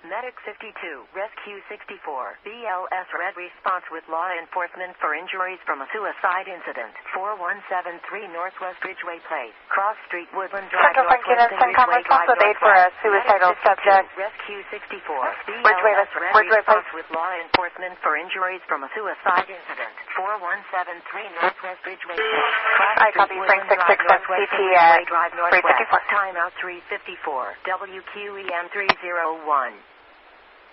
Medic 52, Rescue 64, BLS Red Response with law enforcement for injuries from a suicide incident. 4173 Northwest Ridgeway Place, Cross Street, Woodland Drive, Central Franklin, CENTCOM response with aid for a suicidal subject. Rescue 64, BLS Red Response with law enforcement for injuries from a suicide incident. 4173 Northwest Ridgeway Place, Cross I Street, copy Frank Woodland Drive, 667 Northwest CT Ridgeway at Drive, Northwest. 354. Timeout 354, WQEM 301.